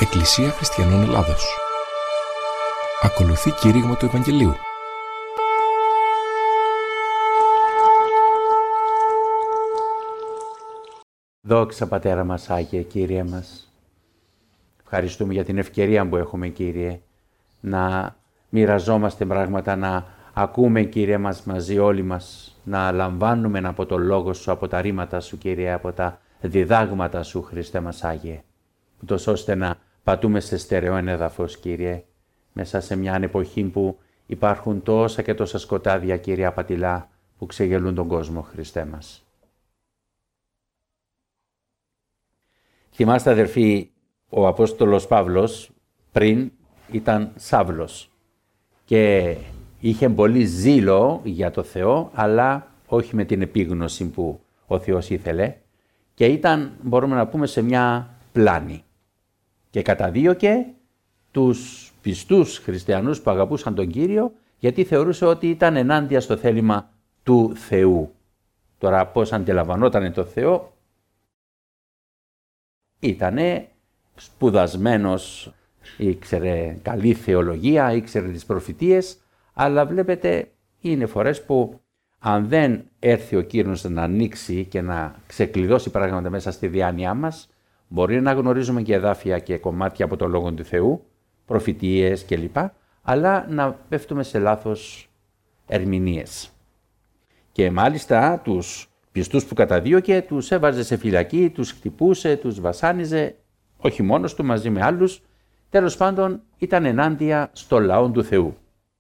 Εκκλησία Χριστιανών Ελλάδος. Ακολουθεί κήρυγμα του Ευαγγελίου. Δόξα Πατέρα μας, Άγιε Κύριε μας. Ευχαριστούμε για την ευκαιρία που έχουμε, Κύριε, να μοιραζόμαστε πράγματα, να ακούμε, Κύριε μας, μαζί όλοι μας, να λαμβάνουμε από το Λόγο Σου, από τα ρήματα Σου, Κύριε, από τα διδάγματα Σου, Χριστέ μας Άγιε, ούτως ώστε να πατούμε σε στερεό έδαφος, Κύριε, μέσα σε μια εποχή που υπάρχουν τόσα και τόσα σκοτάδια, Κύριε, απατηλά, που ξεγελούν τον κόσμο, Χριστέ μας. Θυμάστε, αδερφοί, ο Απόστολος Παύλος πριν ήταν Σαύλος και είχε πολύ ζήλο για το Θεό, αλλά όχι με την επίγνωση που ο Θεός ήθελε, και ήταν, μπορούμε να πούμε, σε μια πλάνη και καταδίωκε τους πιστούς χριστιανούς που αγαπούσαν τον Κύριο, γιατί θεωρούσε ότι ήταν ενάντια στο θέλημα του Θεού. Τώρα πώς αντιλαμβανόταν το Θεό? Ήτανε σπουδασμένος, ήξερε καλή θεολογία, ήξερε τις προφητείες, αλλά βλέπετε είναι φορές που αν δεν έρθει ο Κύριος να ανοίξει και να ξεκλειδώσει πράγματα μέσα στη διάνοιά μας, μπορεί να γνωρίζουμε και εδάφια και κομμάτια από το Λόγο του Θεού, προφητείες κλπ, αλλά να πέφτουμε σε λάθος ερμηνείες. Και μάλιστα τους πιστούς που καταδίωκε τους έβαζε σε φυλακή, τους χτυπούσε, τους βασάνιζε, όχι μόνος του, μαζί με άλλους. Τέλος πάντων ήταν ενάντια στο λαό του Θεού.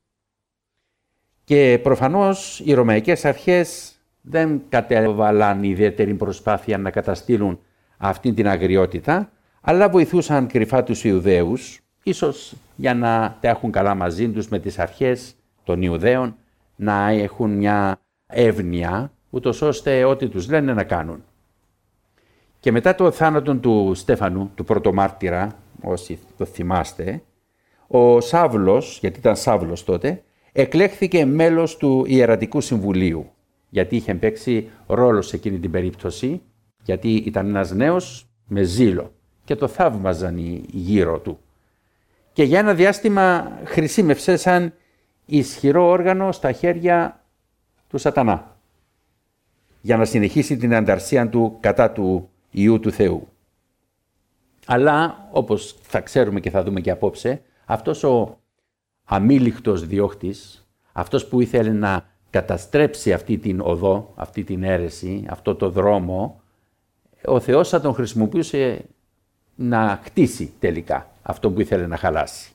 Και προφανώς οι Ρωμαϊκές αρχές δεν κατέβαλαν ιδιαίτερη προσπάθεια να καταστήλουν αυτή την αγριότητα, αλλά βοηθούσαν κρυφά τους Ιουδαίους, ίσως για να τα έχουν καλά μαζί τους με τις αρχές των Ιουδαίων, να έχουν μια εύνοια, ούτως ώστε ό,τι τους λένε να κάνουν. Και μετά το θάνατο του Στέφανου, του πρωτομάρτυρα, όσοι το θυμάστε, ο Σαύλος, γιατί ήταν Σαύλος τότε, εκλέχθηκε μέλος του Ιερατικού Συμβουλίου, γιατί είχε παίξει ρόλο σε εκείνη την περίπτωση, γιατί ήταν ένας νέος με ζήλο και το θαύμαζαν οι γύρω του. Και για ένα διάστημα χρησιμεύσε σαν ισχυρό όργανο στα χέρια του Σατανά, για να συνεχίσει την ανταρσία του κατά του Υιού του Θεού. Αλλά, όπως θα ξέρουμε και θα δούμε και απόψε, αυτός ο αμήλικτος διώχτης, αυτός που ήθελε να καταστρέψει αυτή την οδό, αυτή την αίρεση, αυτό το δρόμο, ο Θεός θα τον χρησιμοποιούσε να χτίσει τελικά αυτό που ήθελε να χαλάσει.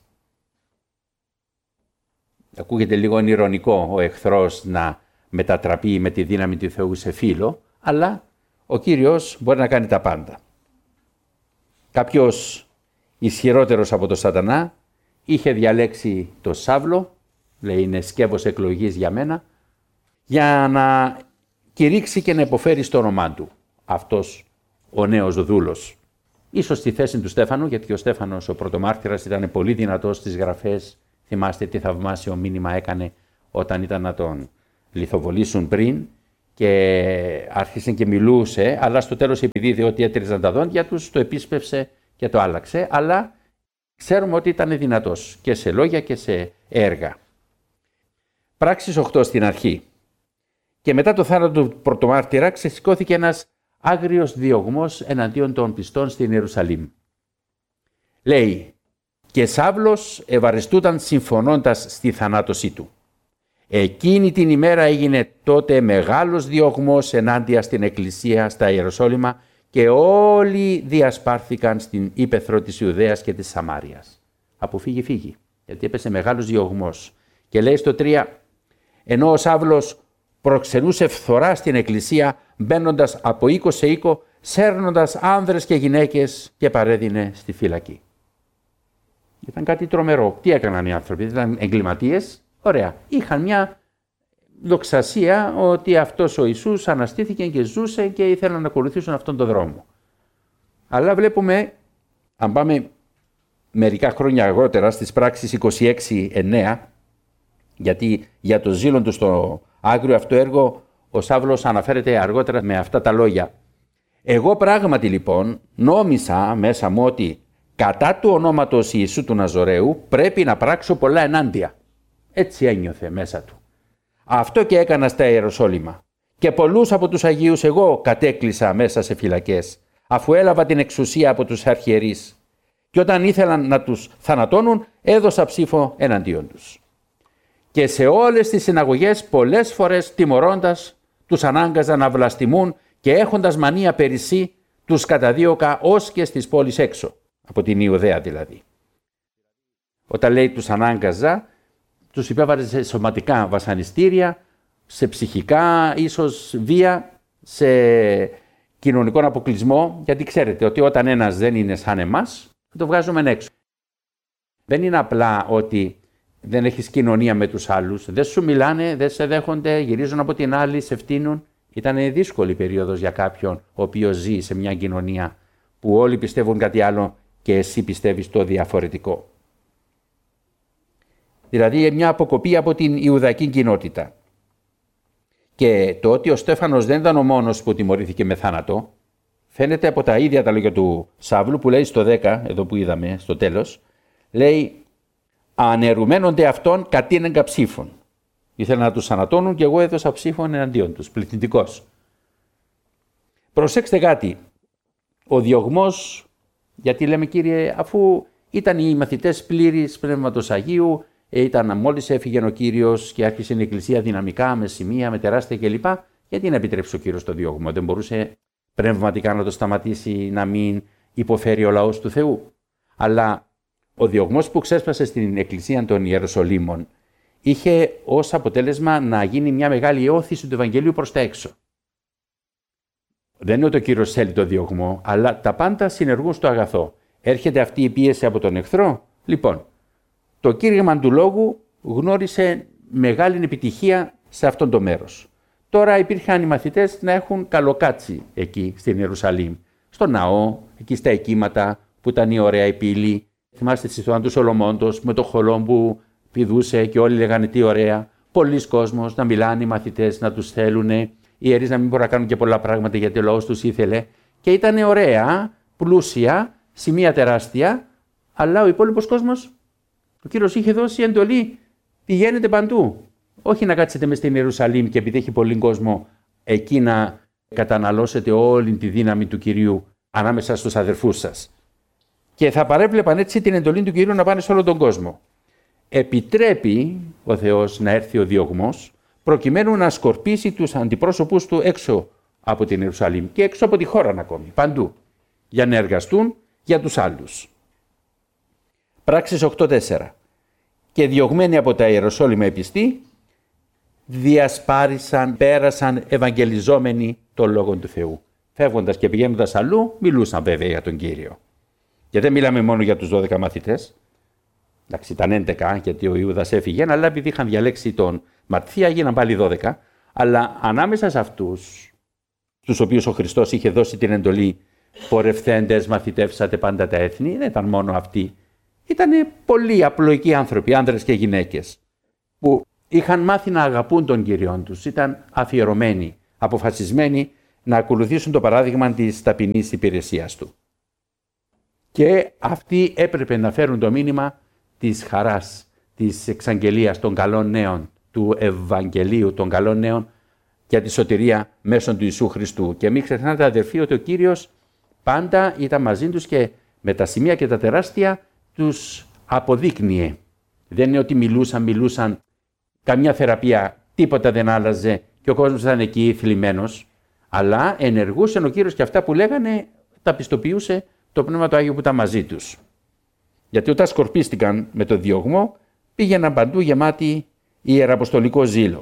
Ακούγεται λίγο ηρωνικό ο εχθρός να μετατραπεί με τη δύναμη του Θεού σε φίλο, αλλά ο Κύριος μπορεί να κάνει τα πάντα. Κάποιος ισχυρότερος από τον Σατανά είχε διαλέξει τον Σαύλο, λέει είναι σκεύος εκλογής για μένα, για να κηρύξει και να υποφέρει στο όνομά του αυτός ο νέος δούλος. Ίσως στη θέση του Στέφανου, γιατί ο Στέφανος ο πρωτομάρτυρας ήταν πολύ δυνατός στις γραφές. Θυμάστε τι θαυμάσιο μήνυμα έκανε όταν ήταν να τον λιθοβολήσουν πριν και άρχισε και μιλούσε, αλλά στο τέλος επειδή είδε ότι έτριζαν τα δόντια τους, το επίσπευσε και το άλλαξε, αλλά ξέρουμε ότι ήταν δυνατός και σε λόγια και σε έργα. Πράξεις 8 στην αρχή. Και μετά το θάνατο του πρωτομάρτυρα ξεσηκώθηκε ένας άγριος διωγμός εναντίον των πιστών στην Ιερουσαλήμ. Λέει, και Σαύλος ευαριστούταν συμφωνώντας στη θανάτωσή του. Εκείνη την ημέρα έγινε τότε μεγάλος διωγμός ενάντια στην Εκκλησία στα Ιεροσόλυμα και όλοι διασπάρθηκαν στην ύπαιθρο της Ιουδαίας και της Σαμάριας. Φύγει, γιατί έπεσε μεγάλος διωγμός. Και λέει στο 3, ενώ ο Σαύλος προξενούσε φθορά στην Εκκλησία, μπαίνοντας από οίκο σε οίκο, σέρνοντας άνδρες και γυναίκες και παρέδινε στη φυλακή. Ήταν κάτι τρομερό. Τι έκαναν οι άνθρωποι? Ήταν εγκληματίες. Ωραία. Είχαν μια δοξασία ότι αυτός ο Ιησούς αναστήθηκε και ζούσε και ήθελαν να ακολουθήσουν αυτόν τον δρόμο. Αλλά βλέπουμε, αν πάμε μερικά χρόνια αργότερα, στις πράξεις 26:9, γιατί για το ζήλον του στο άγριο αυτό έργο ο Σαύλος αναφέρεται αργότερα με αυτά τα λόγια. Εγώ πράγματι λοιπόν νόμισα μέσα μου ότι κατά του ονόματος Ιησού του Ναζωραίου πρέπει να πράξω πολλά ενάντια. Έτσι ένιωθε μέσα του. Αυτό και έκανα στα Ιεροσόλυμα. Και πολλούς από τους Αγίους εγώ κατέκλεισα μέσα σε φυλακές, αφού έλαβα την εξουσία από τους αρχιερείς. Και όταν ήθελαν να τους θανατώνουν, έδωσα ψήφο εναντίον τους. Και σε όλες τις συναγωγές πολλές φορές τιμωρώντας, τους ανάγκαζα να βλαστημούν και έχοντας μανία περισσή, τους καταδίωκα ως και στις πόλεις έξω, από την Ιουδαία δηλαδή. Όταν λέει τους ανάγκαζα, τους υπέβαλε σε σωματικά βασανιστήρια, σε ψυχικά ίσως βία, σε κοινωνικό αποκλεισμό, γιατί ξέρετε ότι όταν ένας δεν είναι σαν εμάς, το βγάζουμε έξω. Δεν είναι απλά ότι δεν έχεις κοινωνία με τους άλλους, δεν σου μιλάνε, δεν σε δέχονται, γυρίζουν από την άλλη, σε φτύνουν. Ήταν δύσκολη περίοδος για κάποιον ο οποίος ζει σε μια κοινωνία που όλοι πιστεύουν κάτι άλλο και εσύ πιστεύεις το διαφορετικό. Δηλαδή μια αποκοπή από την Ιουδαϊκή κοινότητα. Και το ότι ο Στέφανος δεν ήταν ο μόνος που τιμωρήθηκε με θάνατο, φαίνεται από τα ίδια τα λόγια του Σαύλου που λέει στο 10, εδώ που είδαμε στο τέλος, λέει «Αναιρουμένονται αυτόν κατήνεγκα ψήφων». Ήθελαν να τους θανατώνουν και εγώ έδωσα ψήφων εναντίον τους, πληθυντικός. Προσέξτε κάτι, ο διωγμός, γιατί λέμε Κύριε, αφού ήταν οι μαθητές πλήρης Πνεύματος Αγίου, μόλις έφυγε ο Κύριος και άρχισε η Εκκλησία δυναμικά, με σημεία, με τεράστια κλπ. Γιατί να επιτρέψει ο Κύριος το διώγμα, δεν μπορούσε πνευματικά να το σταματήσει, να μην υποφέρει ο λαός του Θεού. Αλλά ο διωγμός που ξέσπασε στην Εκκλησία των Ιεροσολύμων είχε ως αποτέλεσμα να γίνει μια μεγάλη όθηση του Ευαγγελίου προς τα έξω. Δεν είναι ότι ο Κύριος θέλει το διωγμό, αλλά τα πάντα συνεργούν στο αγαθό. Έρχεται αυτή η πίεση από τον εχθρό. Λοιπόν, το κήρυγμα του λόγου γνώρισε μεγάλη επιτυχία σε αυτόν το μέρος. Τώρα υπήρχαν οι μαθητές να έχουν καλοκάτσει εκεί στην Ιερουσαλήμ, στο ναό, εκεί στα εκείματα που ήταν η ωραία η πύλη. Θυμάστε τη ιστορία του Σολομώντος με το χολό που πηδούσε και όλοι λέγανε τι ωραία. Πολλοί κόσμος να μιλάνε οι μαθητές, να τους θέλουν, οι ιερείς να μην μπορούν να κάνουν και πολλά πράγματα γιατί ο λαός τους ήθελε. Και ήταν ωραία, πλούσια, σημεία τεράστια, αλλά ο υπόλοιπος κόσμος, ο Κύριος είχε δώσει εντολή, πηγαίνετε παντού. Όχι να κάτσετε μες στην Ιερουσαλήμ και επειδή έχει πολύ κόσμο εκεί να καταναλώσετε όλη τη δύναμη του Κυρίου ανάμεσα στους αδερφούς σας. Και θα παρέβλεπαν έτσι την εντολή του Κυρίου να πάνε σε όλο τον κόσμο. Επιτρέπει ο Θεός να έρθει ο διωγμός προκειμένου να σκορπίσει τους αντιπρόσωπους του έξω από την Ιερουσαλήμ και έξω από τη χώρα ακόμη, παντού, για να εργαστούν για τους άλλους. Πράξεις 8.4. Και διωγμένοι από τα Ιεροσόλυμα οι πιστοί, διασπάρισαν, πέρασαν ευαγγελιζόμενοι τον Λόγο του Θεού. Φεύγοντας και πηγαίνοντας αλλού, μιλούσαν βέβαια για τον Κύριο. Και δεν μιλάμε μόνο για τους 12 μαθητές. Εντάξει, ήταν 11 γιατί ο Ιούδας έφυγε, αλλά επειδή είχαν διαλέξει τον Ματθία, έγιναν πάλι 12. Αλλά ανάμεσα σε αυτούς, στους οποίους ο Χριστός είχε δώσει την εντολή, πορευθέντες, μαθητεύσατε πάντα τα έθνη, δεν ήταν μόνο αυτοί. Ήταν πολλοί απλοϊκοί άνθρωποι, άνδρες και γυναίκες, που είχαν μάθει να αγαπούν τον Κύριον τους, ήταν αφιερωμένοι, αποφασισμένοι να ακολουθήσουν το παράδειγμα της ταπεινής υπηρεσίας του. Και αυτοί έπρεπε να φέρουν το μήνυμα της χαράς, της εξαγγελίας των καλών νέων, του Ευαγγελίου των καλών νέων για τη σωτηρία μέσω του Ιησού Χριστού. Και μην ξεχνάτε αδερφοί ότι ο Κύριος πάντα ήταν μαζί τους και με τα σημεία και τα τεράστια τους αποδείκνυε. Δεν είναι ότι μιλούσαν, καμιά θεραπεία, τίποτα δεν άλλαζε και ο κόσμος ήταν εκεί θλιμμένος, αλλά ενεργούσε ο Κύριος και αυτά που λέγανε τα πιστοποιούσε το Πνεύμα του Άγιο που ήταν μαζί τους. Γιατί όταν σκορπίστηκαν με το διωγμό πήγαιναν παντού γεμάτοι ιεραποστολικό ζήλο.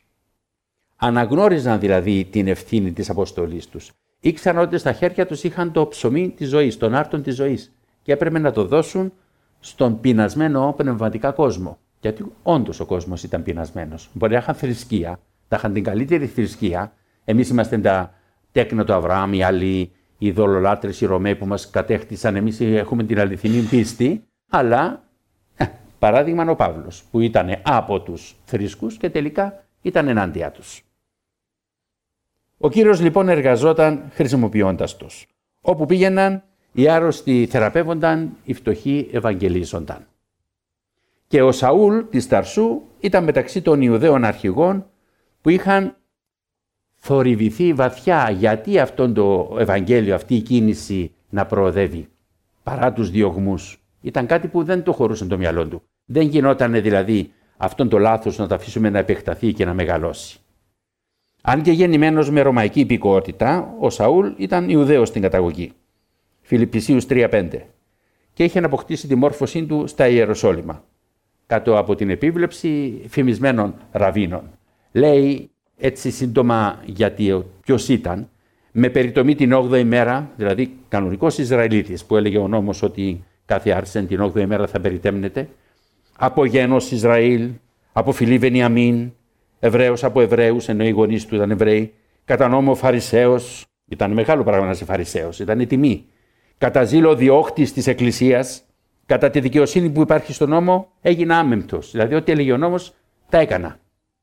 Αναγνώριζαν δηλαδή την ευθύνη της αποστολής τους. Ήξεραν ότι στα χέρια τους είχαν το ψωμί της ζωής, τον άρτον της ζωής και έπρεπε να το δώσουν στον πεινασμένο πνευματικά κόσμο. Γιατί όντως ο κόσμος ήταν πεινασμένος. Μπορεί να είχαν θρησκεία, να είχαν την καλύτερη θρησκεία. Εμείς είμαστε τα τέκνα του Αβραάμ, οι άλλοι οι δολολάτρες, οι Ρωμαίοι που μας κατέχτησαν. Εμείς έχουμε την αληθινή πίστη. Αλλά παράδειγμα ο Παύλος που ήταν από τους θρησκούς και τελικά ήταν ενάντια τους. Ο Κύριος λοιπόν εργαζόταν χρησιμοποιώντας τους. Όπου πήγαιναν οι άρρωστοι θεραπεύονταν, οι φτωχοί ευαγγελίζονταν. Και ο Σαούλ της Ταρσού ήταν μεταξύ των Ιουδαίων αρχηγών που είχαν θορυβηθεί βαθιά γιατί αυτό το Ευαγγέλιο, αυτή η κίνηση να προοδεύει παρά τους διωγμούς. Ήταν κάτι που δεν το χωρούσε το μυαλό του. Δεν γινότανε δηλαδή αυτόν το λάθος να το αφήσουμε να επεκταθεί και να μεγαλώσει. Αν και γεννημένος με ρωμαϊκή υπηκότητα, ο Σαούλ ήταν Ιουδαίος στην καταγωγή. Φιλιππισίους 3:5. Και είχε αποκτήσει τη μόρφωσή του στα Ιεροσόλυμα, κάτω από την επίβλεψη φημισμένων ραβίνων. Λέει έτσι σύντομα γιατί ποιος ήταν, με περιτομή την 8η μέρα, δηλαδή κανονικός Ισραηλίτης, που έλεγε ο νόμος ότι κάθε άρσεν την 8η μέρα θα περιτέμνεται, από γένος Ισραήλ, από φυλή Βενιαμίν, Εβραίος από Εβραίους, ενώ οι γονείς του ήταν Εβραίοι, κατά νόμο Φαρισαίος, ήταν μεγάλο πράγμα να είσαι Φαρισαίος, ήταν η τιμή. Κατά ζήλο διώχτης της Εκκλησίας, κατά τη δικαιοσύνη που υπάρχει στον νόμο, έγινα άμεμπτος. Δηλαδή, ό,τι έλεγε ο νόμος, τα έκανα.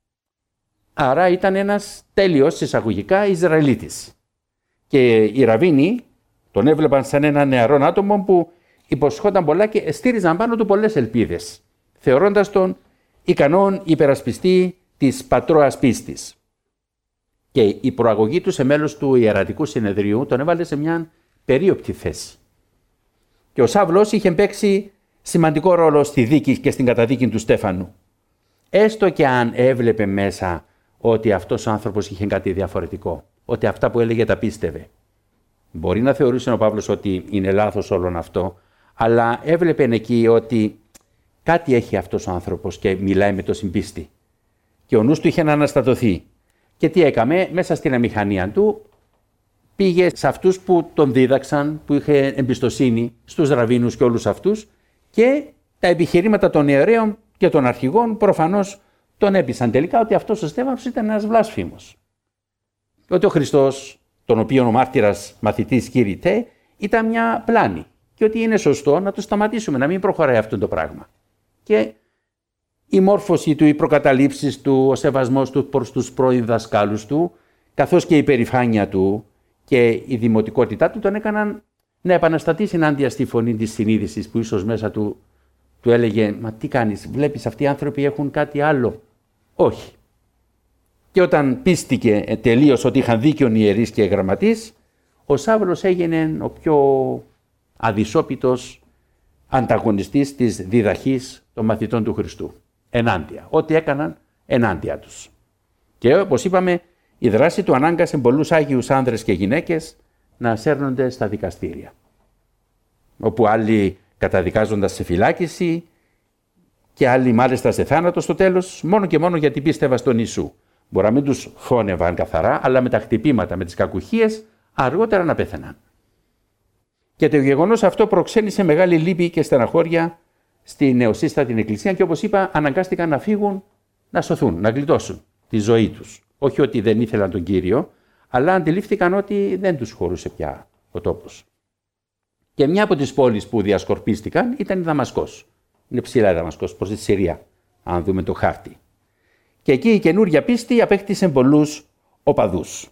Άρα ήταν ένας τέλειος εισαγωγικά Ισραηλίτης. Και οι ραβίνοι τον έβλεπαν σαν ένα νεαρό άτομο που υποσχόταν πολλά και στήριζαν πάνω του πολλές ελπίδες, θεωρώντας τον ικανόν υπερασπιστή της πατρόας πίστης. Και η προαγωγή του σε μέλος του Ιερατικού Συνεδρίου τον έβαλε σε μια περίοπτη θέση. Και ο Σαύλος είχε παίξει σημαντικό ρόλο στη δίκη και στην καταδίκη του Στέφανου. Έστω και αν έβλεπε μέσα ότι αυτός ο άνθρωπος είχε κάτι διαφορετικό, ότι αυτά που έλεγε τα πίστευε. Μπορεί να θεωρούσε ο Παύλος ότι είναι λάθος όλον αυτό, αλλά έβλεπε εκεί ότι κάτι έχει αυτός ο άνθρωπος και μιλάει με το συμπίστη. Και ο νους του είχε να αναστατωθεί. Και τι έκαμε, μέσα στην αμηχανία του, πήγε σε αυτούς που τον δίδαξαν, που είχε εμπιστοσύνη, στους ραβίνους και όλους αυτούς, και τα επιχειρήματα των ιερέων και των αρχηγών προφανώς τον έπεισαν τελικά ότι αυτός ο Στέφανος ήταν ένας βλάσφημος. Ότι ο Χριστός, τον οποίο ο μάρτυρας μαθητής κήρυτε, ήταν μια πλάνη και ότι είναι σωστό να το σταματήσουμε, να μην προχωράει αυτό το πράγμα. Και η μόρφωση του, οι προκαταλήψεις του, ο σεβασμός του προς τους πρώην δασκάλους του, καθώς και η περηφάνεια του και η δημοτικότητά του τον έκαναν να επαναστατήσει ενάντια στη φωνή της συνείδησης που ίσως μέσα του έλεγε «Μα τι κάνεις, βλέπεις αυτοί οι άνθρωποι έχουν κάτι άλλο». Όχι. Και όταν πίστηκε τελείως ότι είχαν δίκιο οι ιερείς και οι γραμματείς, ο Σαύλος έγινε ο πιο αδυσόπιτος ανταγωνιστής της διδαχής των μαθητών του Χριστού. Ενάντια. Ό,τι έκαναν ενάντια τους. Και όπως είπαμε, η δράση του ανάγκασε πολλούς άγιους άνδρες και γυναίκες να σέρνονται στα δικαστήρια. Όπου άλλοι καταδικάζοντας σε φυλάκιση και άλλοι μάλιστα σε θάνατο στο τέλος, μόνο και μόνο γιατί πίστευαν στον Ιησού. Μπορεί να μην τους φώνευαν καθαρά, αλλά με τα χτυπήματα, με τις κακουχίες, αργότερα να πέθαιναν. Και το γεγονός αυτό προξένησε μεγάλη λύπη και στεναχώρια στη νεοσύστατη εκκλησία και όπως είπα, αναγκάστηκαν να φύγουν, να σωθούν, να γλιτώσουν τη ζωή τους. Όχι ότι δεν ήθελαν τον Κύριο, αλλά αντιλήφθηκαν ότι δεν τους χωρούσε πια ο τόπος. Και μια από τις πόλεις που διασκορπίστηκαν ήταν η Δαμασκός. Είναι ψηλά η Δαμασκός, προς τη Συρία, αν δούμε το χάρτη. Και εκεί η καινούρια πίστη απέκτησε πολλούς οπαδούς.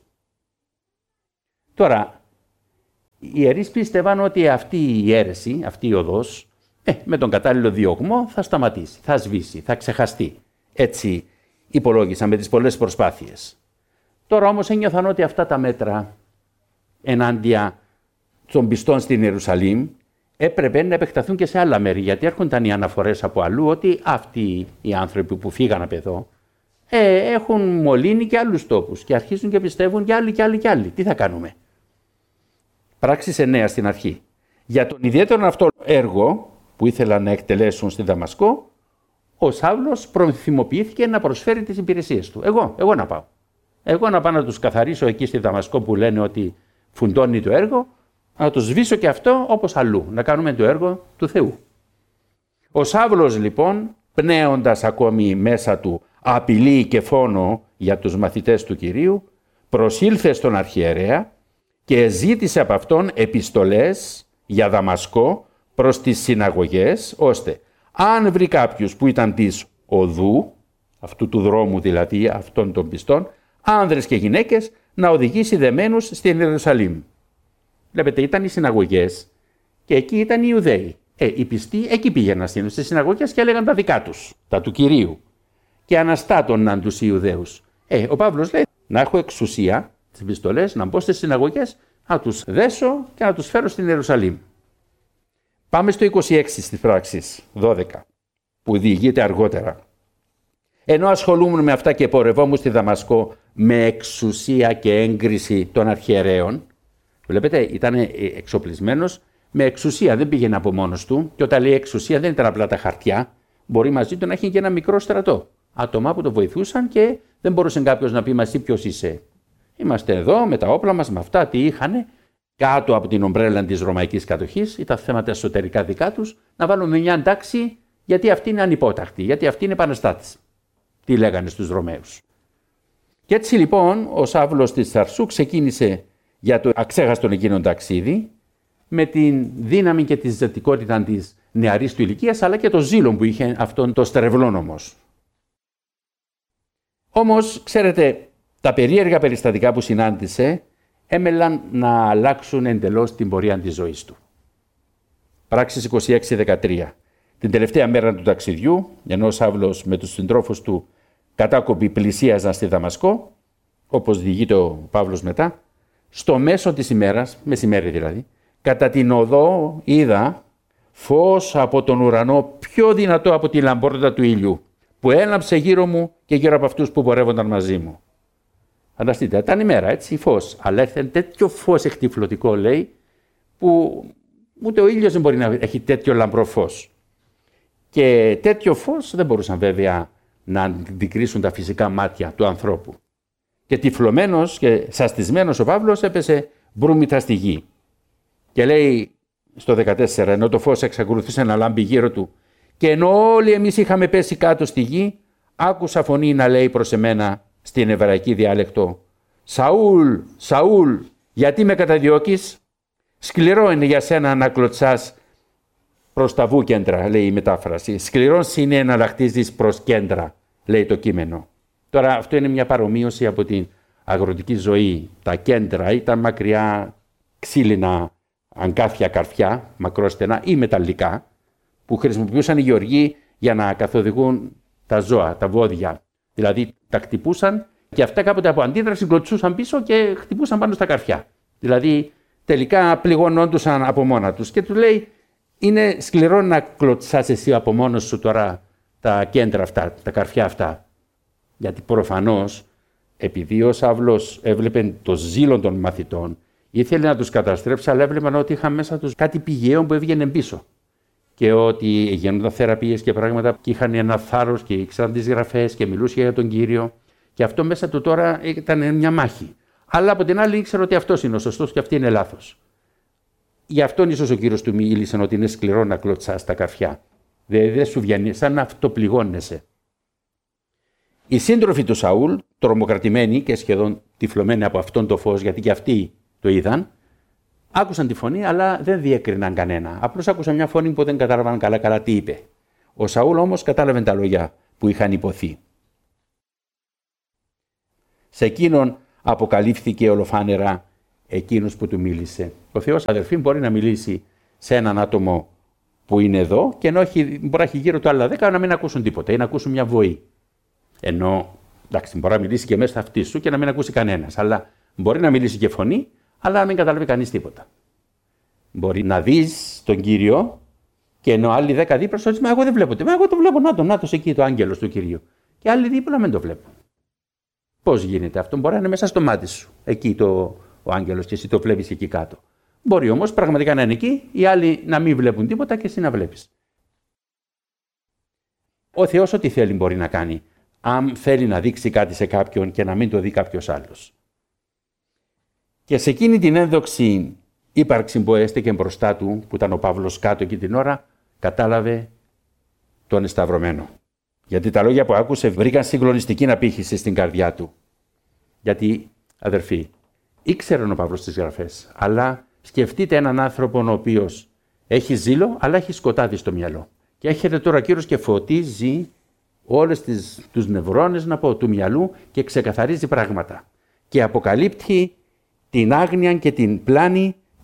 Τώρα, οι ιερείς πίστευαν ότι αυτή η αίρεση, αυτή η οδός, με τον κατάλληλο διωγμό θα σταματήσει, θα σβήσει, θα ξεχαστεί. Έτσι υπολόγισαν με τις πολλές προσπάθειες. Τώρα όμως ένιωθαν ότι αυτά τα μέτρα ενάντια των πιστών στην Ιερουσαλήμ έπρεπε να επεκταθούν και σε άλλα μέρη, γιατί έρχονταν οι αναφορές από αλλού ότι αυτοί οι άνθρωποι που φύγαν από εδώ έχουν μολύνει και άλλους τόπους και αρχίζουν και πιστεύουν και άλλοι και άλλοι και άλλοι. Τι θα κάνουμε? Πράξεις 9 στην αρχή. Για τον ιδιαίτερο αυτό έργο που ήθελαν να εκτελέσουν στη Δαμασκό, ο Σαύλος προθυμοποιήθηκε να προσφέρει τις υπηρεσίες του. Εγώ να πάω. Εγώ να πάω να τους καθαρίσω εκεί στη Δαμασκό που λένε ότι φουντώνει το έργο, να τους σβήσω και αυτό όπως αλλού, να κάνουμε το έργο του Θεού. Ο Σαύλος λοιπόν, πνέοντας ακόμη μέσα του απειλή και φόνο για τους μαθητές του Κυρίου, προσήλθε στον αρχιερέα και ζήτησε από αυτόν επιστολές για Δαμασκό προς τις συναγωγές, ώστε αν βρει κάποιους που ήταν της οδού, αυτού του δρόμου δηλαδή αυτών των πιστών, άνδρες και γυναίκες, να οδηγήσει δεμένους στην Ιερουσαλήμ. Βλέπετε, ήταν οι συναγωγές, Και εκεί ήταν οι Ιουδαίοι. Οι πιστοί εκεί πήγαιναν στις συναγωγές και έλεγαν τα δικά τους, τα του Κυρίου. Και αναστάτωναν τους Ιουδαίους. Ο Παύλος λέει να έχω εξουσία, τις επιστολές, να μπω στις συναγωγές, να τους δέσω και να τους φέρω στην Ιερουσαλήμ. Πάμε στο 26 στις πράξεις, 12, που διηγείται αργότερα. Ενώ ασχολούμουν με αυτά και πορευόμουν στη Δαμασκό με εξουσία και έγκριση των αρχιερέων, βλέπετε, ήταν εξοπλισμένος με εξουσία, δεν πήγαινε από μόνος του. Και όταν λέει εξουσία, δεν ήταν απλά τα χαρτιά. Μπορεί μαζί του να έχει και ένα μικρό στρατό. Άτομα που το βοηθούσαν και δεν μπορούσε κάποιος να πει μα εσύ ποιος είσαι. Είμαστε εδώ με τα όπλα μας, με αυτά τι είχαν, κάτω από την ομπρέλα της ρωμαϊκής κατοχής, ή τα θέματα εσωτερικά δικά τους, να βάλουμε μια τάξη, γιατί αυτή είναι ανυπόταχτη, γιατί αυτή είναι επαναστάτης. Τι λέγανε στους Ρωμαίους. Και έτσι λοιπόν ο Σαύλος της Ταρσού ξεκίνησε για το αξέχαστον εκείνον ταξίδι, με την δύναμη και τη ζητικότητα της νεαρής του ηλικίας, αλλά και το ζήλο που είχε αυτόν το στρεβλόν όμως. Όμως, ξέρετε, τα περίεργα περιστατικά που συνάντησε έμελαν να αλλάξουν εντελώς την πορεία της ζωής του. Πράξεις 26-13. Την τελευταία μέρα του ταξιδιού, ενώ ο Σαύλος με τους συντρόφους του κατάκοποι πλησίαζαν στη Δαμασκό, όπως διηγείται ο Παύλος μετά, στο μέσο της ημέρας, μεσημέρι δηλαδή, κατά την οδό είδα φως από τον ουρανό πιο δυνατό από τη λαμπρότητα του ήλιου, που έλαμψε γύρω μου και γύρω από αυτούς που πορεύονταν μαζί μου. Φανταστείτε, ήταν ημέρα, έτσι, φως. Αλλά έρθε τέτοιο φως εκτυφλωτικό, λέει, που ούτε ο ήλιος δεν μπορεί να έχει τέτοιο λαμπρό φως. Και τέτοιο φως δεν μπορούσαν βέβαια να αντικρίσουν τα φυσικά μάτια του ανθρώπου. Και τυφλωμένος και σαστισμένος ο Παύλος έπεσε μπρούμητα στη γη. Και λέει στο 14, ενώ το φως εξακολουθούσε να λάμπει γύρω του, και ενώ όλοι εμείς είχαμε πέσει κάτω στη γη, άκουσα φωνή να λέει προς εμένα στην εβραϊκή διάλεκτο, «Σαούλ, Σαούλ, γιατί με καταδιώκεις? Σκληρό είναι για σένα να κλωτσάς προς τα βούκεντρα», λέει η μετάφραση. «Σκληρός είναι να λαχτίζεις προς κέντρα», λέει το κείμενο. Τώρα αυτό είναι μια παρομοίωση από την αγροτική ζωή. Τα κέντρα ήταν μακριά ξύλινα αγκάθια καρφιά, μακρόστενα ή μεταλλικά, που χρησιμοποιούσαν οι γεωργοί για να καθοδηγούν τα ζώα, τα βόδια. Δηλαδή τα χτυπούσαν και αυτά κάποτε από αντίδραση κλωτσούσαν πίσω και χτυπούσαν πάνω στα καρφιά. Δηλαδή τελικά πληγωνόντουσαν από μόνα τους. Και του λέει, είναι σκληρό να κλωτσάς εσύ από μόνος σου τώρα τα κέντρα αυτά, τα καρφιά αυτά. Γιατί προφανώς, επειδή ο Σαύλος έβλεπε το ζήλο των μαθητών, ήθελε να τους καταστρέψει, αλλά έβλεπαν ότι είχαν μέσα τους κάτι πηγαίο που έβγαινε πίσω. Και ότι γίνονταν θεραπείες και πράγματα και είχαν ένα θάρρος και ήξεραν τις γραφές και μιλούσε για τον Κύριο. Και αυτό μέσα του τώρα ήταν μια μάχη. Αλλά από την άλλη ήξερε ότι αυτός είναι ο σωστός και αυτή είναι λάθος. Γι' αυτόν ίσως ο Κύριος του μίλησε ότι είναι σκληρό να κλωτσάς τα καρφιά. Δεν σου βγαίνει, σαν να αυτοπληγώνεσαι. Οι σύντροφοι του Σαούλ, τρομοκρατημένοι και σχεδόν τυφλωμένοι από αυτόν το φως, γιατί και αυτοί το είδαν, άκουσαν τη φωνή, αλλά δεν διέκριναν κανένα. Απλώς άκουσαν μια φωνή που δεν κατάλαβαν καλά τι είπε. Ο Σαούλ όμως κατάλαβε τα λόγια που είχαν υποθεί. Σε εκείνον αποκαλύφθηκε ολοφάνερα εκείνος που του μίλησε. Ο Θεός, αδερφοί, μπορεί να μιλήσει σε έναν άτομο που είναι εδώ και ενώ μπορεί να έχει γύρω του άλλα 10 να μην ακούσουν τίποτα ή να ακούσουν μια βοή. Ενώ, εντάξει, μπορεί να μιλήσει και μέσα αυτή σου και να μην ακούσει κανένας. Αλλά μπορεί να μιλήσει και φωνή, αλλά να μην καταλάβει κανείς τίποτα. Μπορεί να δεις τον Κύριο και ενώ άλλοι 10 δίπλα σου, μα εγώ δεν βλέπω. Μα εγώ το βλέπω, νάτος εκεί, το άγγελος του Κυρίου. Και άλλοι δίπλα δεν το βλέπουν. Πώς γίνεται αυτό? Μπορεί να είναι μέσα στο μάτι σου, εκεί ο άγγελος και εσύ το βλέπεις εκεί κάτω. Μπορεί όμως πραγματικά να είναι εκεί, οι άλλοι να μην βλέπουν τίποτα και εσύ να βλέπεις. Ο Θεός ό,τι θέλει μπορεί να κάνει, αν θέλει να δείξει κάτι σε κάποιον και να μην το δει κάποιος άλλος. Και σε εκείνη την ένδοξη ύπαρξη που έστεκε μπροστά του, που ήταν ο Παύλος κάτω εκεί την ώρα, κατάλαβε τον εσταυρωμένο. Γιατί τα λόγια που άκουσε βρήκαν συγκλονιστική απήχηση στην καρδιά του. Γιατί, αδερφοί, ήξερε ο Παύλος τις γραφές, αλλά σκεφτείτε έναν άνθρωπο ο οποίος έχει ζήλο, αλλά έχει σκοτάδι στο μυαλό. Και έρχεται τώρα ο Κύριος και φωτίζει όλες τους νευρώνες του μυαλού και ξεκαθαρίζει πράγματα. Και αποκαλύπτει την άγνοια και την πλάνη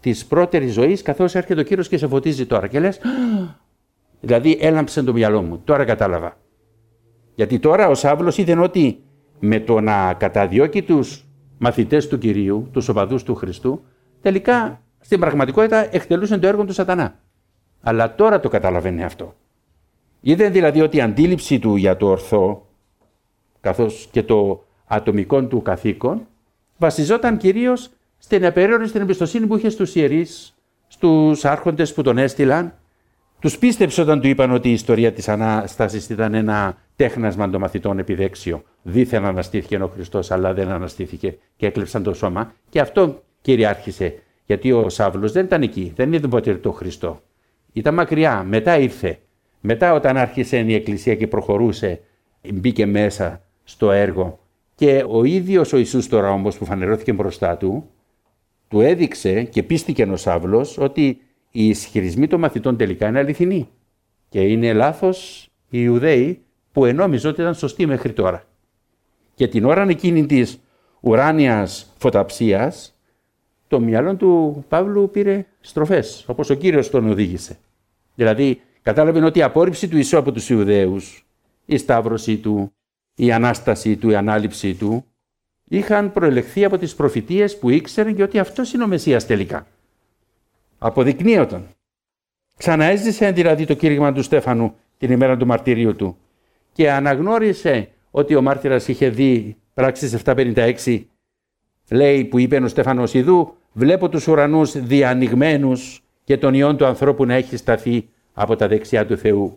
της πρώτερης ζωής, καθώς έρχεται ο Κύριος και σε φωτίζει τώρα. Και λες, δηλαδή έλαμψε το μυαλό μου, τώρα κατάλαβα. Γιατί τώρα ο Σαύλος είδε ότι με το να καταδιώκει τους μαθητές του Κυρίου, τους οπαδούς του Χριστού, τελικά στην πραγματικότητα εκτελούσαν το έργο του Σατανά. Αλλά τώρα το καταλαβαίνει αυτό. Είδε δηλαδή ότι η αντίληψη του για το ορθό, καθώς και το ατομικό του καθήκον, βασιζόταν κυρίως στην απεριόριστη εμπιστοσύνη που είχε στους ιερείς, στους άρχοντες που τον έστειλαν. Τους πίστεψε όταν του είπαν ότι η ιστορία της Ανάστασης ήταν ένα τέχνασμα των μαθητών επιδέξιο. Δήθεν αναστήθηκε ο Χριστός, αλλά δεν αναστήθηκε και έκλεψαν το σώμα. Και αυτό κυριάρχησε, γιατί ο Σαύλος δεν ήταν εκεί, δεν είδε ποτέ τον Χριστό. Ήταν μακριά, μετά ήρθε. Μετά όταν άρχισε η Εκκλησία και προχωρούσε, μπήκε μέσα στο έργο. Και ο ίδιος ο Ιησούς τώρα όμως που φανερώθηκε μπροστά του, του έδειξε και πίστηκε ο Σαύλος ότι οι ισχυρισμοί των μαθητών τελικά είναι αληθινοί. Και είναι λάθος οι Ιουδαίοι που ενόμιζαν ότι ήταν σωστοί μέχρι τώρα. Και την ώρα εκείνη της ουράνιας φωταψίας, το μυαλό του Παύλου πήρε στροφές, όπως ο Κύριος τον οδήγησε. Δηλαδή, κατάλαβε ότι η απόρριψη του Ιησού από τους Ιουδαίους, η σταύρωση του, η Ανάσταση του, η ανάληψη του, είχαν προελεχθεί από τις προφητείες που ήξεραν και ότι αυτός είναι ο Μεσσίας τελικά. Αποδεικνύονταν. Ξαναέζησε δηλαδή το κήρυγμα του Στέφανου την ημέρα του μαρτυρίου του και αναγνώρισε ότι ο μάρτυρας είχε δει πράξεις 756, λέει που είπε ο Στέφανος, «Ιδού βλέπω τους ουρανούς διανοιγμένους και τον Υιόν του ανθρώπου να έχει σταθεί από τα δεξιά του Θεού».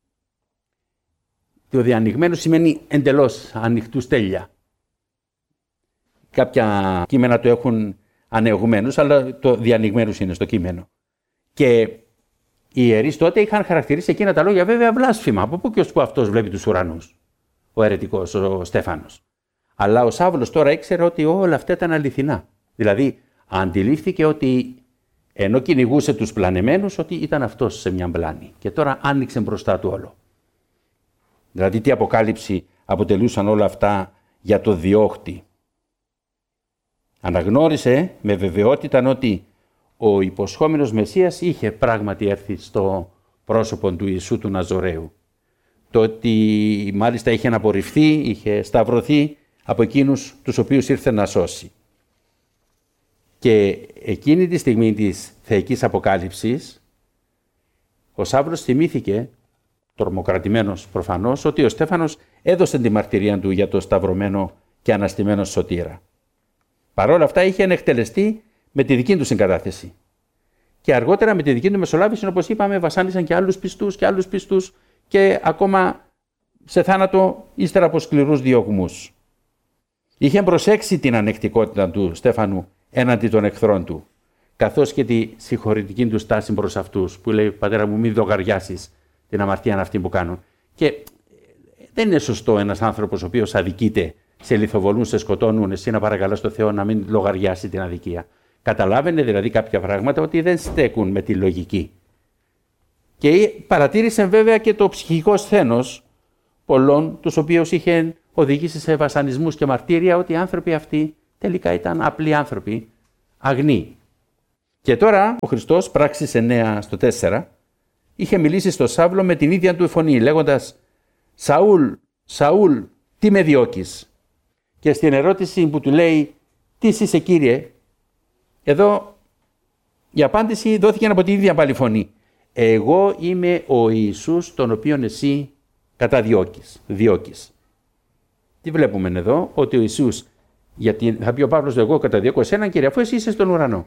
Το διανοιγμένο σημαίνει εντελώς ανοιχτούς τέλεια. Κάποια κείμενα το έχουν ανεωγμένους, αλλά το διανοιγμένους είναι στο κείμενο. Και οι ιερείς τότε είχαν χαρακτηρίσει εκείνα τα λόγια βέβαια βλάσφημα. Από πού και ως που αυτός βλέπει τους ουρανούς, ο αιρετικός, ο Στέφανος. Αλλά ο Σαύλος τώρα ήξερε ότι όλα αυτά ήταν αληθινά. Δηλαδή αντιλήφθηκε ότι ενώ κυνηγούσε τους πλανεμένους, ότι ήταν αυτός σε μια πλάνη. Και τώρα άνοιξε μπροστά του όλο. Δηλαδή τι αποκάλυψη αποτελούσαν όλα αυτά για το διώχτη. Αναγνώρισε με βεβαιότητα ότι ο υποσχόμενος Μεσσίας είχε πράγματι έρθει στο πρόσωπο του Ιησού του Ναζωραίου. Το ότι μάλιστα είχε απορριφθεί, είχε σταυρωθεί από εκείνους τους οποίους ήρθε να σώσει. Και εκείνη τη στιγμή της θεϊκής αποκάλυψης, ο Σαύλος θυμήθηκε, τρομοκρατημένος προφανώς, ότι ο Στέφανος έδωσε τη μαρτυρία του για το σταυρωμένο και αναστημένο σωτήρα. Παρ' όλα αυτά είχε εκτελεστεί με τη δική του συγκατάθεση. Και αργότερα με τη δική του μεσολάβηση, όπως είπαμε, βασάνισαν και άλλους πιστούς και ακόμα σε θάνατο ύστερα από σκληρούς διωγμούς. Είχε προσέξει την ανεκτικότητα του Στέφανου έναντι των εχθρών του, καθώς και τη συγχωρητική του στάση προς αυτούς, που λέει, «Πατέρα μου, μην λογαριάσεις την αμαρτία αυτή που κάνουν». Και δεν είναι σωστό ένας άνθρωπος ο οποίος αδικείται, σε λιθοβολούν, σε σκοτώνουν, εσύ να παρακαλάς τον Θεό να μην λογαριάσει την αδικία. Καταλάβαινε δηλαδή κάποια πράγματα ότι δεν στέκουν με τη λογική. Και παρατήρησε βέβαια και το ψυχικό σθένος πολλών, τους οποίους είχε οδηγήσει σε βασανισμούς και μαρτύρια, ότι οι άνθρωποι αυτοί τελικά ήταν απλοί άνθρωποι, αγνοί. Και τώρα ο Χριστός, πράξεις 9 στο 4, είχε μιλήσει στο Σαύλο με την ίδια του φωνή, λέγοντας, «Σαούλ, Σαούλ, τι με διώκεις?» Και στην ερώτηση που του λέει, «Τι είσαι Κύριε?», εδώ η απάντηση δόθηκε από την ίδια πάλι φωνή. «Εγώ είμαι ο Ιησούς τον οποίον εσύ διώκεις». Τι βλέπουμε εδώ, ότι ο Ιησούς, γιατί θα πει ο Παύλος, «Εγώ καταδιώκω εσέναν, Κύριε, αφού εσύ είσαι στον ουρανό».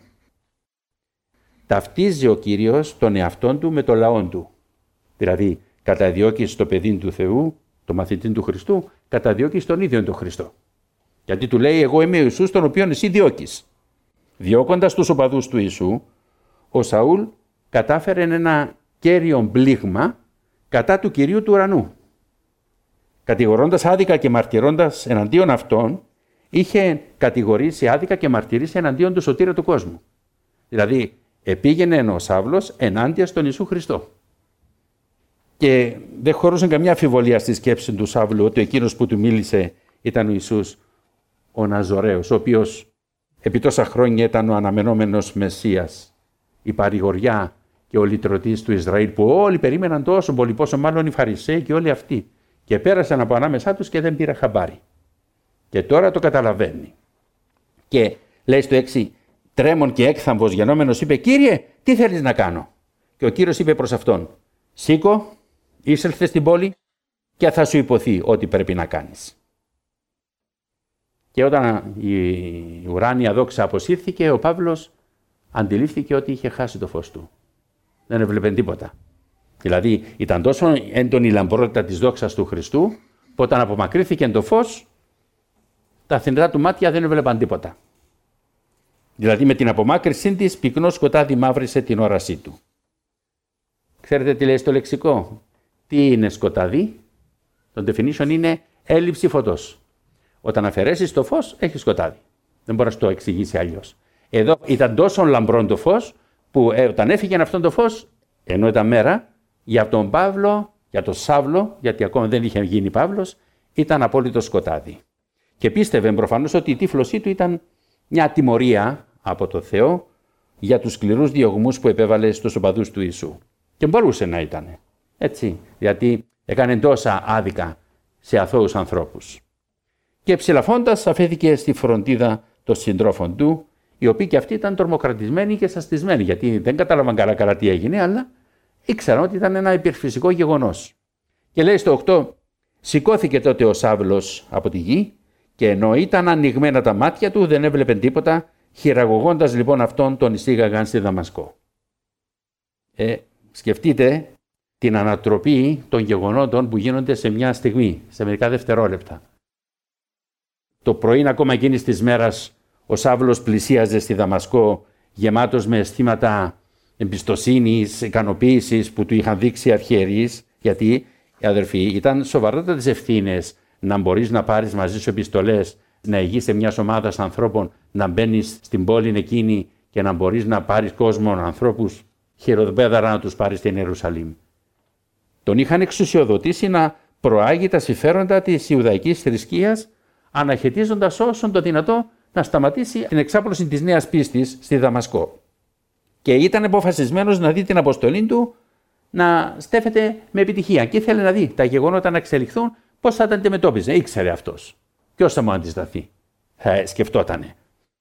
Ταυτίζει ο Κύριος τον εαυτόν του με το λαόν του. Δηλαδή, καταδιώκεις το παιδί του Θεού, το μαθητή του Χριστού, καταδιώκεις τον ίδιο τον Χριστό. Γιατί του λέει, «Εγώ είμαι ο Ιησούς τον οποίον εσύ διώκεις». Διώκοντας τους οπαδούς του Ιησού, ο Σαούλ κατάφερε ένα κέριο πλήγμα κατά του Κυρίου του ουρανού. Κατηγορώντας άδικα και μαρτυρώντας εναντίον αυτών, είχε κατηγορήσει άδικα και μαρτυρήσει εναντίον του σωτήρα του κόσμου. Δηλαδή, επήγαινε ο Σαύλος ενάντια στον Ιησού Χριστό. Και δεν χωρούσε καμιά αμφιβολία στη σκέψη του Σαύλου ότι εκείνος που του μίλησε ήταν ο Ιησούς ο Ναζωραίος, ο οποίος επί τόσα χρόνια ήταν ο αναμενόμενος Μεσσίας, η παρηγοριά και ο λυτρωτής του Ισραήλ που όλοι περίμεναν τόσο πολύ, πόσο μάλλον οι Φαρισαίοι και όλοι αυτοί, και πέρασαν από ανάμεσά τους και δεν πήρα χαμπάρι. Και τώρα το καταλαβαίνει. Και λέει στο 6, τρέμον και έκθαμβος γενόμενος είπε, «Κύριε, τι θέλεις να κάνω?» Και ο Κύριος είπε προς αυτόν, «Σήκω, εισέλθε στην πόλη και θα σου υποθεί ό,τι πρέπει να κάνεις». Και όταν η ουράνια δόξα αποσύρθηκε, ο Παύλος αντιλήφθηκε ότι είχε χάσει το φως του. Δεν έβλεπε τίποτα. Δηλαδή ήταν τόσο έντονη η λαμπρότητα της δόξας του Χριστού, που όταν απομακρύθηκε το φως, τα θνητά του μάτια δεν έβλεπαν τίποτα. Δηλαδή με την απομάκρυσή της, πυκνό σκοτάδι μαύρισε την όρασή του. Ξέρετε τι λέει στο λεξικό? Τι είναι σκοτάδι? Το definition είναι έλλειψη φωτός. Όταν αφαιρέσεις το φως, έχει σκοτάδι. Δεν μπορεί να το εξηγήσει αλλιώς. Εδώ ήταν τόσο λαμπρό το φως, που όταν έφυγε αυτό το φως, ενώ ήταν μέρα, για τον Παύλο, για τον Σάβλο, γιατί ακόμα δεν είχε γίνει Παύλος, ήταν απόλυτο σκοτάδι. Και πίστευε προφανώς ότι η τύφλωσή του ήταν μια τιμωρία από το Θεό για τους σκληρούς διωγμούς που επέβαλε στους οπαδούς του Ιησού. Και μπορούσε να ήταν. Έτσι, γιατί έκανε τόσα άδικα σε αθώους ανθρώπους. Και ψηλαφώντας αφέθηκε στη φροντίδα των συντρόφων του, οι οποίοι και αυτοί ήταν τρομοκρατισμένοι και σαστισμένοι, γιατί δεν κατάλαβαν καλά τι έγινε, αλλά ήξεραν ότι ήταν ένα υπερφυσικό γεγονός. Και λέει στο 8, σηκώθηκε τότε ο Σάβλος από τη γη και ενώ ήταν ανοιγμένα τα μάτια του δεν έβλεπε τίποτα, χειραγωγώντας λοιπόν αυτόν τον εισήγαγαν στη Δαμασκό. Σκεφτείτε την ανατροπή των γεγονότων που γίνονται σε μια στιγμή, σε μερικά δευτερόλεπτα. Το πρωί ακόμα εκείνης της μέρας ο Σάβλος πλησίαζε στη Δαμασκό γεμάτος με αισθήματα εμπιστοσύνης, ικανοποίησης που του είχαν δείξει οι αρχιερείς, γιατί αδερφοί ήταν σοβαρότατες ευθύνες να μπορείς να πάρεις μαζί σου επιστολές, να ηγείσαι μιας ομάδας ανθρώπων, να μπαίνεις στην πόλη εκείνη και να μπορείς να πάρεις κόσμο, ανθρώπους χειροπέδαρα να τους πάρεις στην Ιερουσαλήμ. Τον είχαν εξουσιοδοτήσει να προάγει τα συμφέροντα της Ιουδαϊκής θρησκείας, αναχαιτίζοντας όσον το δυνατό να σταματήσει την εξάπλωση της νέας πίστης στη Δαμασκό. Και ήταν αποφασισμένος να δει την αποστολή του να στέφεται με επιτυχία. Και ήθελε να δει τα γεγονότα να εξελιχθούν, πώς θα τα αντιμετώπιζε. Ήξερε αυτός. Ποιος θα μου αντισταθεί? Σκεφτότανε.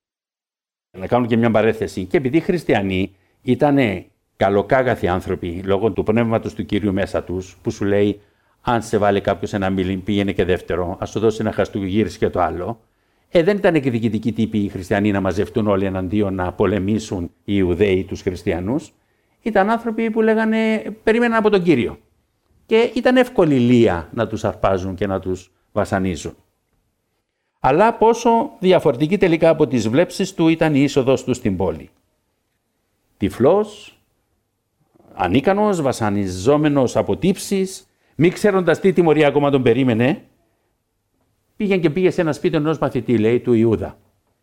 Να κάνω και μια παρέθεση. Και επειδή οι χριστιανοί ήταν καλοκάγαθοι άνθρωποι, λόγω του πνεύματος του Κυρίου μέσα τους, που σου λέει, αν σε βάλει κάποιος ένα μήλι, πήγαινε και δεύτερο, ας σου δώσει ένα χαστούγυρισκ και το άλλο. Δεν ήταν εκδικητικοί τύποι οι χριστιανοί να μαζευτούν όλοι εναντίον να πολεμήσουν οι Ιουδαίοι τους χριστιανούς. Ήταν άνθρωποι που λέγανε περίμεναν από τον Κύριο. Και ήταν εύκολη λία να τους αρπάζουν και να τους βασανίζουν. Αλλά πόσο διαφορετική τελικά από τις βλέψεις του ήταν η είσοδος του στην πόλη. Τυφλός, ανίκανος, βασανιζόμενος από τύψεις, μη ξέροντας τι τιμωρία ακόμα τον περίμενε, πήγε σε ένα σπίτι ενός μαθητή, λέει, του Ιούδα.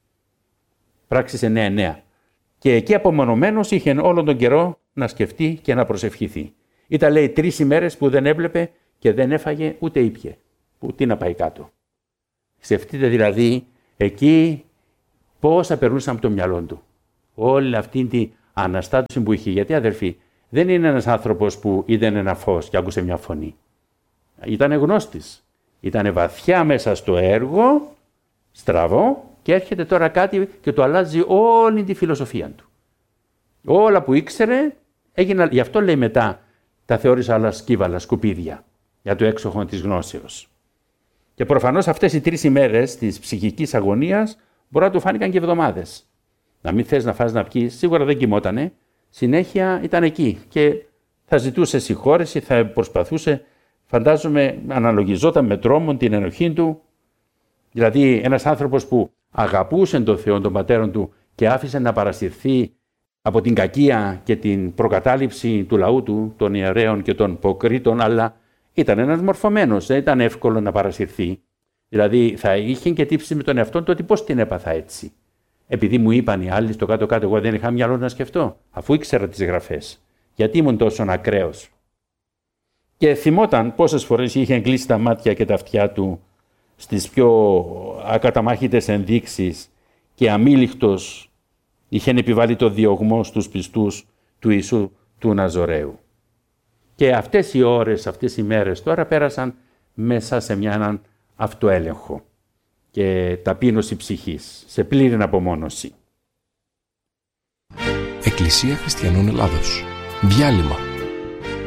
Πράξεις 9-9. Και εκεί απομονωμένος είχε όλον τον καιρό να σκεφτεί και να προσευχηθεί. Ήταν, λέει, 3 ημέρες που δεν έβλεπε και δεν έφαγε ούτε ήπιε. Τι να πάει κάτω. Σκεφτείτε δηλαδή εκεί πόσα περνούσαν από το μυαλό του. Όλη αυτή την αναστάτωση που είχε. Γιατί αδερφοί, δεν είναι ένας άνθρωπος που είδε ένα φως και άκουσε μια φωνή. Ήταν γνώστης. Ήταν βαθιά μέσα στο έργο, στραβό, και έρχεται τώρα κάτι και του αλλάζει όλη τη φιλοσοφία του. Όλα που ήξερε, γι' αυτό λέει μετά, τα θεώρησα άλλα σκύβαλα, σκουπίδια, για το έξοχο της γνώσεως. Και προφανώς αυτές οι 3 ημέρες της ψυχικής αγωνίας μπορεί να του φάνηκαν και εβδομάδες. Να μην θες να φας να πιείς, σίγουρα δεν κοιμότανε, συνέχεια ήταν εκεί και θα ζητούσε συγχώρεση, θα προσπαθούσε, φαντάζομαι αναλογιζόταν με τρόμον την ενοχή του. Δηλαδή ένας άνθρωπος που αγαπούσε τον Θεό, τον πατέρον του και άφησε να παρασυρθεί από την κακία και την προκατάληψη του λαού του, των ιερέων και των υποκρίτων, αλλά ήταν ένας μορφωμένος, δεν ήταν εύκολο να παρασυρθεί. Δηλαδή θα είχε και τύψει με τον εαυτό του ότι πώς την έπαθα έτσι. Επειδή μου είπαν οι άλλοι στο κάτω-κάτω, εγώ δεν είχα μυαλό να σκεφτώ, αφού ήξερα τις γραφές. Γιατί ήμουν τόσο ακραίος. Και θυμόταν πόσες φορές είχε κλείσει τα μάτια και τα αυτιά του στις πιο ακαταμάχητες ενδείξεις και αμήλικτος είχε επιβάλει το διωγμό στους πιστούς του Ιησού του Ναζωραίου. Και αυτές οι ώρες, αυτές οι μέρες τώρα πέρασαν μέσα σε έναν αυτοέλεγχο και ταπείνωση ψυχής, σε πλήρη απομόνωση. Εκκλησία Χριστιανών Ελλάδος. Διάλειμμα.